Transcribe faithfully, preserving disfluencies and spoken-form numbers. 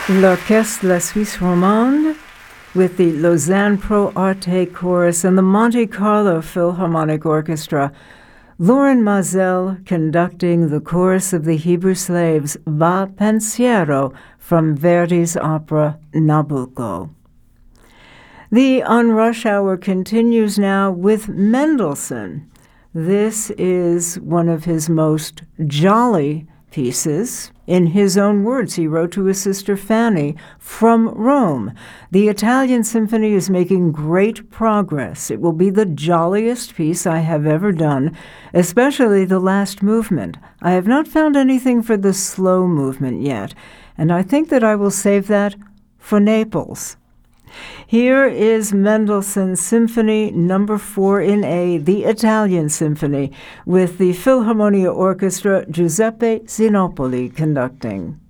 L'Orchestre La Suisse Romande with the Lausanne Pro Arte Chorus and the Monte Carlo Philharmonic Orchestra. Loren Maazel conducting the chorus of the Hebrew slaves, Va Pensiero, from Verdi's opera Nabucco. The On Rush Hour continues now with Mendelssohn. This is one of his most jolly pieces. In his own words, he wrote to his sister Fanny, from Rome. The Italian Symphony is making great progress. It will be the jolliest piece I have ever done, especially the last movement. I have not found anything for the slow movement yet, and I think that I will save that for Naples. Here is Mendelssohn's Symphony Number four in A, the Italian Symphony, with the Philharmonia Orchestra, Giuseppe Zinopoli conducting.